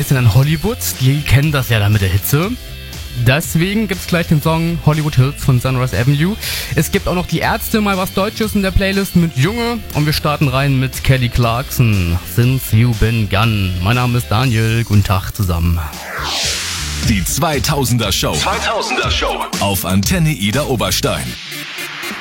bisschen an Hollywood. Die kennen das ja dann mit der Hitze. Deswegen gibt's gleich den Song Hollywood Hills von Sunrise Avenue. Es gibt auch noch die Ärzte, mal was Deutsches in der Playlist mit Junge. Und wir starten rein mit Kelly Clarkson, Since You Been Gone. Mein Name ist Daniel, guten Tag zusammen. Die 2000er Show. Auf Antenne Ida Oberstein.